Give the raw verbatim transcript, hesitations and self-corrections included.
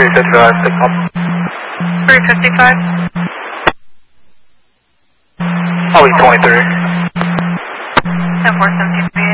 three fifty-five, pick up. three fifty-five. Oh, twenty-three. ten four seventeen.